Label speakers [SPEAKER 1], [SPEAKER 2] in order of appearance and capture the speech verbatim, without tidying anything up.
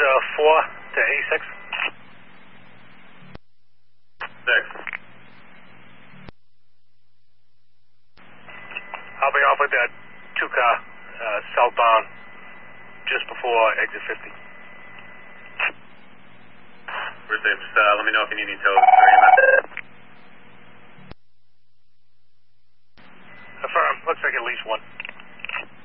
[SPEAKER 1] uh, four to eighty-six.
[SPEAKER 2] Six.
[SPEAKER 1] I'll be off with that two-car uh, southbound just before exit fifty.
[SPEAKER 2] We're safe. Just, uh, let me know if you need any tow.